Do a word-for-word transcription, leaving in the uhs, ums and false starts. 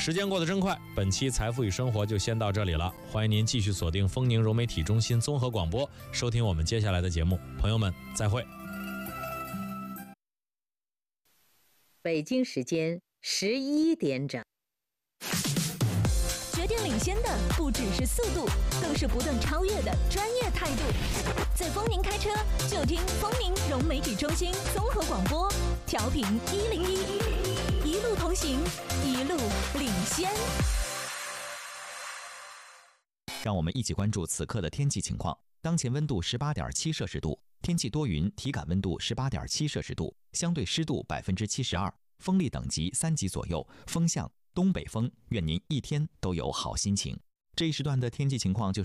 时间过得真快，本期财富与生活就先到这里了。欢迎您继续锁定丰宁融媒体中心综合广播，收听我们接下来的节目。朋友们，再会。 北京时间十一点整。 决定领先的不只是速度，更是不断超越的专业态度。在丰宁开车，就听丰宁融媒体中心综合广播，调频一零一，一路同行，一路领先。 让我们一起关注此刻的天气情况。当前温度十八点七摄氏度，天气多云，体感温度十八点七摄氏度，相对湿度百分之七十二，风力等级三级左右，风向东北风。愿您一天都有好心情。这一时段的天气情况就是